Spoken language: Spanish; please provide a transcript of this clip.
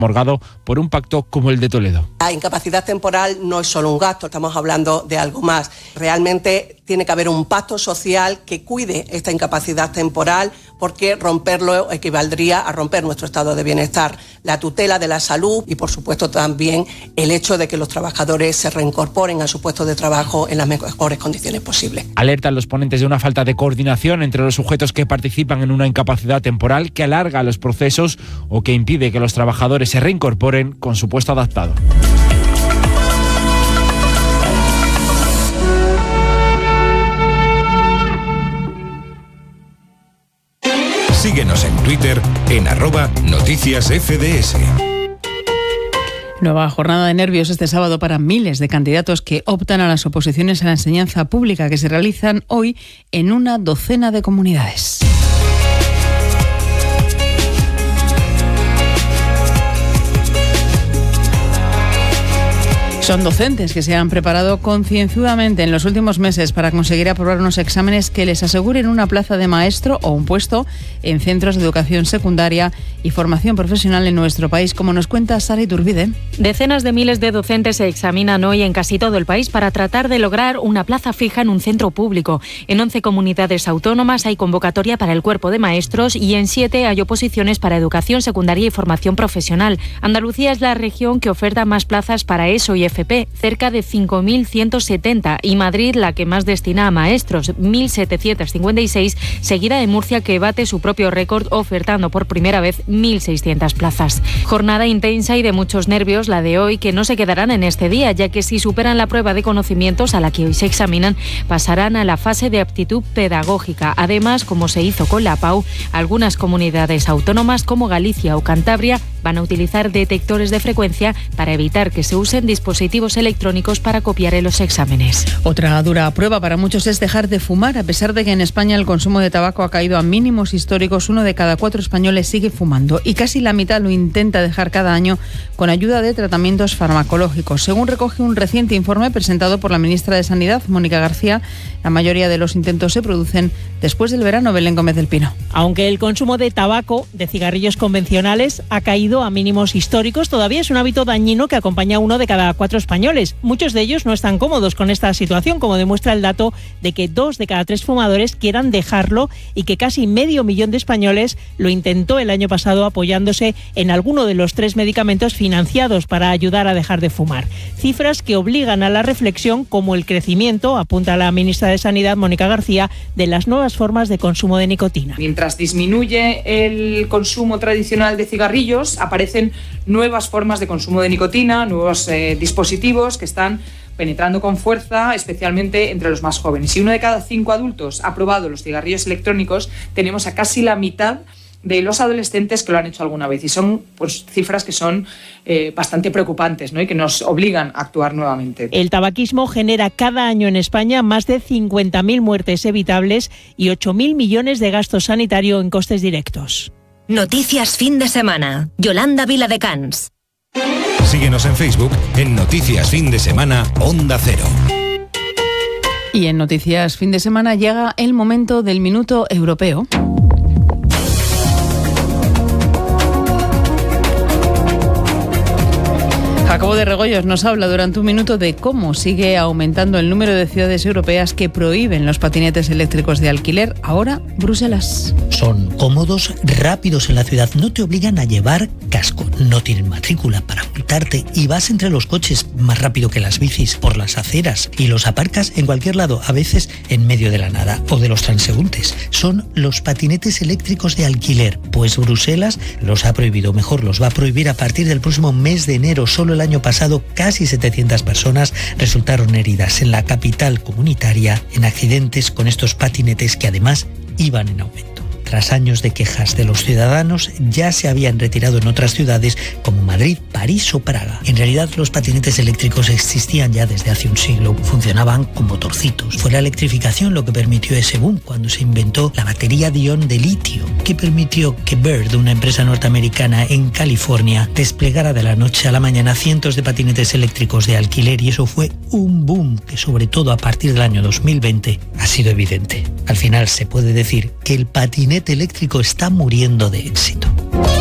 morgado por un pacto como el de Toledo. La incapacidad temporal no es solo un gasto, estamos hablando de algo más. Realmente tiene que haber un pacto social que cuide esta incapacidad temporal, porque romperlo equivaldría a romper nuestro estado de bienestar, la tutela de la salud y, por supuesto, también el hecho de que los trabajadores se reincorporen a su puesto de trabajo en las mejores condiciones posibles. Alertan los ponentes de una falta de coordinación entre los sujetos que participan en una incapacidad temporal que alarga los procesos o que impide que los trabajadores se reincorporen con su puesto adaptado. Síguenos en Twitter en @noticiasfds. Nueva jornada de nervios este sábado para miles de candidatos que optan a las oposiciones a la enseñanza pública que se realizan hoy en una docena de comunidades. Son docentes que se han preparado concienzudamente en los últimos meses para conseguir aprobar unos exámenes que les aseguren una plaza de maestro o un puesto en centros de educación secundaria y formación profesional en nuestro país, como nos cuenta Sara Iturbide. Decenas de miles de docentes se examinan hoy en casi todo el país para tratar de lograr una plaza fija en un centro público. En 11 comunidades autónomas hay convocatoria para el cuerpo de maestros y en 7 hay oposiciones para educación secundaria y formación profesional. Andalucía es la región que oferta más plazas para ESO y FP, cerca de 5.170, y Madrid la que más destina a maestros, 1.756, seguida de Murcia, que bate su propio récord ofertando por primera vez 1.600 plazas. Jornada intensa y de muchos nervios la de hoy, que no se quedarán en este día, ya que si superan la prueba de conocimientos a la que hoy se examinan, pasarán a la fase de aptitud pedagógica. Además, como se hizo con la PAU, algunas comunidades autónomas como Galicia o Cantabria van a utilizar detectores de frecuencia para evitar que se usen dispositivos electrónicos para copiar en los exámenes. Otra dura prueba para muchos es dejar de fumar. A pesar de que en España el consumo de tabaco ha caído a mínimos históricos, 1 de cada 4 españoles sigue fumando y casi la mitad lo intenta dejar cada año con ayuda de tratamientos farmacológicos. Según recoge un reciente informe presentado por la ministra de Sanidad, Mónica García, la mayoría de los intentos se producen después del verano. Belén Gómez del Pino. Aunque el consumo de tabaco, de cigarrillos convencionales, ha caído a mínimos históricos, todavía es un hábito dañino que acompaña a 1 de cada 4 españoles. Muchos de ellos no están cómodos con esta situación, como demuestra el dato de que 2 de cada 3 fumadores quieran dejarlo y que casi 500.000 de españoles lo intentó el año pasado apoyándose en alguno de los 3 medicamentos financiados para ayudar a dejar de fumar. Cifras que obligan a la reflexión, como el crecimiento, apunta la ministra de Sanidad, Mónica García, de las nuevas formas de consumo de nicotina. Mientras disminuye el consumo tradicional de cigarrillos, aparecen nuevas formas de consumo de nicotina, nuevos dispositivos que están penetrando con fuerza, especialmente entre los más jóvenes. Si 1 de cada 5 adultos ha probado los cigarrillos electrónicos, tenemos a casi la mitad de los adolescentes que lo han hecho alguna vez, y son cifras que son bastante preocupantes, ¿no? Y que nos obligan a actuar nuevamente. El tabaquismo genera cada año en España más de 50.000 muertes evitables y 8.000 millones de gasto sanitario en costes directos. Noticias fin de semana. Yolanda Viladecans. Síguenos en Facebook en Noticias Fin de Semana Onda Cero. Y en Noticias Fin de Semana llega el momento del Minuto Europeo. Jacobo de Regoyos nos habla durante un minuto de cómo sigue aumentando el número de ciudades europeas que prohíben los patinetes eléctricos de alquiler. Ahora, Bruselas. Son cómodos, rápidos en la ciudad, no te obligan a llevar casco, no tienen matrícula para multarte y vas entre los coches más rápido que las bicis por las aceras y los aparcas en cualquier lado, a veces en medio de la nada o de los transeúntes. Son los patinetes eléctricos de alquiler, pues Bruselas los ha prohibido, mejor los va a prohibir a partir del próximo mes de enero. Solo el año pasado casi 700 personas resultaron heridas en la capital comunitaria en accidentes con estos patinetes que además iban en aumento. Tras años de quejas de los ciudadanos, ya se habían retirado en otras ciudades como Madrid, París o Praga. En realidad, los patinetes eléctricos existían ya desde hace un siglo. Funcionaban con motorcitos. Fue la electrificación lo que permitió ese boom cuando se inventó la batería de ion de litio, que permitió que Bird, una empresa norteamericana en California, desplegara de la noche a la mañana cientos de patinetes eléctricos de alquiler, y eso fue un boom que, sobre todo a partir del año 2020, ha sido evidente. Al final se puede decir que el patinete eléctrico está muriendo de éxito.